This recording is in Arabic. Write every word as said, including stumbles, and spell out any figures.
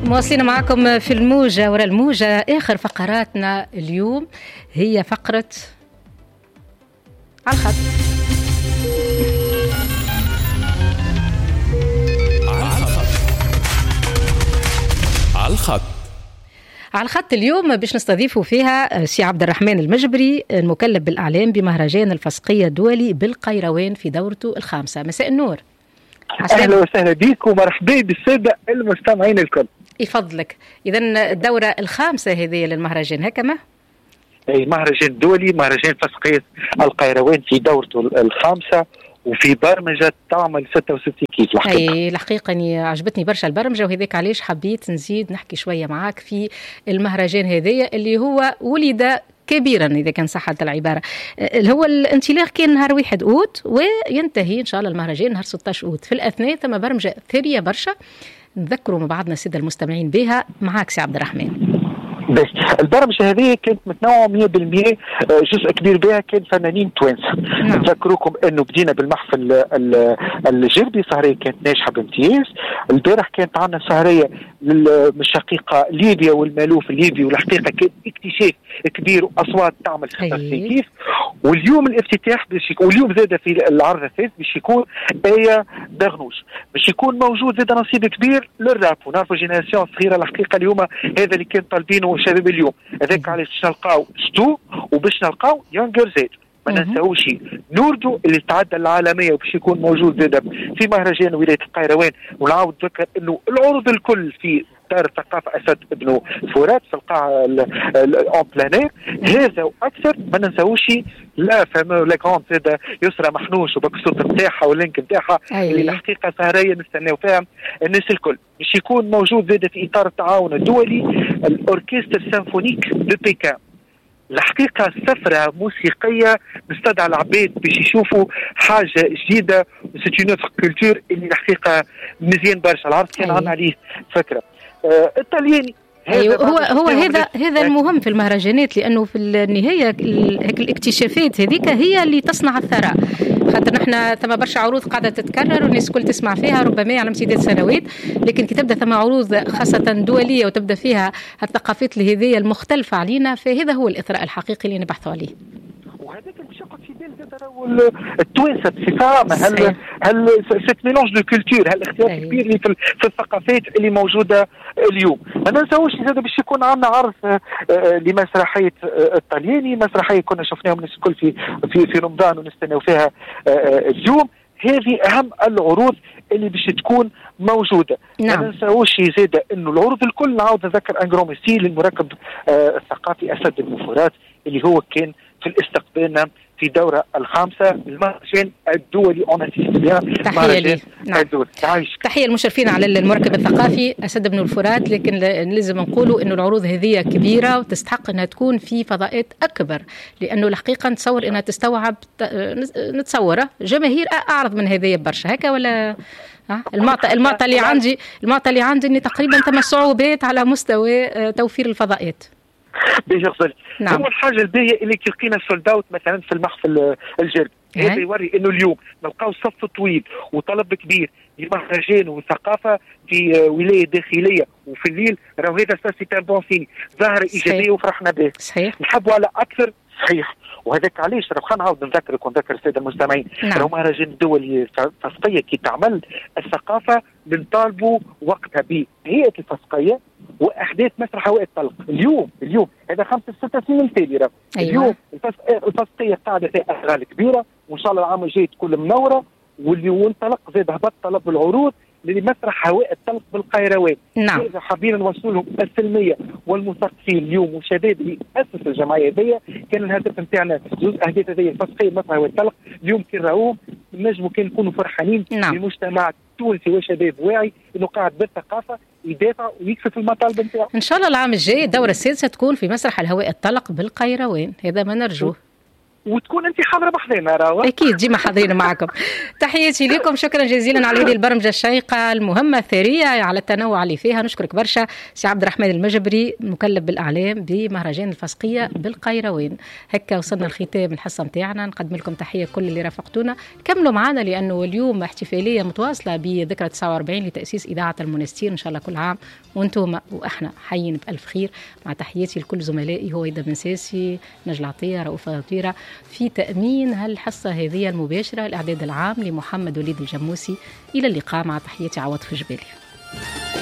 مواصلين معكم في الموجة وراء الموجة. آخر فقراتنا اليوم هي فقرة على الخط. على الخط على الخط اليوم باش نستضيفوا فيها سي عبد الرحمن المجبري، المكلف بالإعلام بمهرجان الفسقية الدولي بالقيروان في دورته الخامسة. مساء النور. أهلا وسهلا بك ومرحبا بالسادة المستمعين الكل. يفضلك. إذن الدورة الخامسة هذه للمهرجان هكما؟ أي مهرجان دولي، مهرجان فسقية القيروان في دورته الخامسة وفي برمجة تعمل ستة وستين كيف الحقيقة. أي الحقيقة أني عجبتني برشا البرمجة، وهذاك علاش حبيت نزيد نحكي شوية معاك في المهرجان هذايا اللي هو ولد كبيرا إذا كان صحت العبارة. اللي هو الانطلاق كان نهار واحد أوت وينتهي إن شاء الله المهرجان نهار ستة عشر أوت. في الأثناء ثم برمجة ثرية برشا نذكروا مع بعضنا السادة المستمعين بها. معاك سي عبد الرحمن. بس البرمجة هذه كانت متنوعة مية بالمية، جزء كبير بها كان فنانين توانسة. نذكركم انه بدينا بالمحفل الجربي، سهرية كانت ناجحة بامتياز. البارح كانت عندنا سهرية للشقيقة ليبيا والمالوف الليبي، والحقيقة كان اكتشاف كبير واصوات تعمل في كيف. واليوم الافتتاح باش يكون، واليوم زاد في العرض الثالث باش يكون آية دغنوش، باش يكون موجود زاد نصيب كبير للراب ونعرفوا جينيراسيون صغيرة. الحقيقة اليوم هذا اللي كان طالبينه الشباب اليوم، هذاك علاش باش نلقاو ستو وباش نلقاو يونغر زاد. ما ننساوش نوردو اللي تعدى العالميه وباش يكون موجود زاد في مهرجان ولايه القيروان. ونعاود نذكر انه العروض الكل في دار الثقافه اسد بن فرات في القاعه اون بلانير هذا واكثر. ما ننساوش لا فما لا كونت زاد يسرى محنوش وبكسوط نتاعها واللينك نتاعها اللي الحقيقه سهريه نستناو فيها الناس الكل. باش يكون موجود زاد في اطار التعاون الدولي الاوركستر سيمفونيك دو بيكان. الحقيقة سفرة موسيقية مستدعى العباد باش يشوفوا حاجة جديدة، سيت اون كولتور اللي الحقيقة مزيان برشا. العرض كان عندنا عليه فكرة آه الطلياني. أيوه هو هو هذا هذا المهم في المهرجانات، لأنه في النهاية هيك الاكتشافات هذيك هي اللي تصنع الثراء. خاطر نحن ثم برشا عروض قاعدة تتكرر والناس كل تسمع فيها ربما على امتداد سنوات، لكن كي تبدا ثم عروض خاصة دولية وتبدا فيها الثقافات الهذية المختلفة علينا، فهذا هو الإثراء الحقيقي اللي نبحثوا عليه. وهذاك باش يقعد في بال زاد التوانسه بصفه عامه. هل هل سيت ميلونج دو كولتور، هل اختلاف كبير اللي في, في الثقافات اللي موجوده اليوم. ما ننساوش زاد باش يكون عندنا عرض لمسرحيه الطلياني، مسرحيه كنا شفناها الناس الكل في في في رمضان ونستناو فيها اليوم. هذه اهم العروض اللي باش تكون موجوده. نعم. ما ننساوش زاد انه العروض الكل نعاود نذكر انغرو ميسي للمركب الثقافي اسد بن فرات اللي هو كان في الاستقبال في الدورة الخامسة المهرجان الدولي. تحية لي. نعم. تحية المشرفين على المركب الثقافي أسد بن الفرات. لكن لازم نقولوا إنه العروض هذه كبيرة وتستحق أنها تكون في فضاءات أكبر، لأنه الحقيقة نتصور أنها تستوعب نتصوره جماهير أعرض من هذه برشا هكا ولا المعطى المعطى اللي عندي المعطى اللي عندي إني تقريبا ثم صعوبات على مستوى توفير الفضاءات. بيجرسل. نعم. هو الحاجة الباهية اللي لقينا سولد اوت مثلا في المحفل الجربي. هذا يوري انه اليوم نلقاو صف طويل وطلب كبير لمهرجان وثقافة في ولاية داخلية وفي الليل. راهو هذا سي ان بون سين، ظاهرة ايجابية وفرحنا به. صحيح. نحبوا على اكثر. صحيح. وهذاك علاش راه خلينا نعاود نذكرك ونذكر الساده المستمعين. نعم. راهو مهرجان الدولي الفسقيه كي تعمل الثقافه بنطالبوا وقتها بهيئه الفسقيه واحداث مسرح هواء الطلق. اليوم اليوم هذا خمسة ستة سنين تالي راه. أيوة. اليوم الفسقيه قاعده فيها اشغال كبيره وان شاء الله العام الجاي تكون منوره. واللي وانطلق زاد هبط طلب العروض لمسرح هواء الطلق بالقيروان. نعم. حابين نوصل لهم السلميه والمثقفين اليوم والشباب اللي اسس الجمعيه هذه. كان الهدف نتاعنا جزء اهداف هذه الفسقيه مسرح هواء الطلق. اليوم كي نراوهم نجموا كان نكونوا فرحانين. نعم. المجتمع التونسي وشباب واعي انه قاعد بالثقافه يدافع ويكسب المطالب نتاعو. ان شاء الله العام الجاي الدوره السادسه تكون في مسرح الهواء الطلق بالقيروان، هذا ما نرجوه. وتكون انت حاضره بحذانا راهو. اكيد ديما حاضرين معكم. تحياتي لكم، شكرا جزيلا على هذه البرمجه الشيقه المهمه الثريه على التنوع اللي فيها. نشكرك برشا سي عبد الرحمن المجبري، مكلف بالاعلام بمهرجان الفسقيه بالقيروان. هكا وصلنا الختام الحصه نتاعنا، نقدم لكم تحيه كل اللي رافقتونا. كملوا معنا لانه اليوم احتفاليه متواصله بذكرى تسعة وأربعين لتاسيس اذاعه المنستير. ان شاء الله كل عام وانتم واحنا حيين بالف خير. مع تحياتي لكل زملائي هويدا بن ساسي، نجل عطيه، رؤوف غطيره في تامين هالحصه هذه المباشره. الاعداد العام لمحمد وليد الجموسي. الى اللقاء، مع تحياتي عوض في جبالي.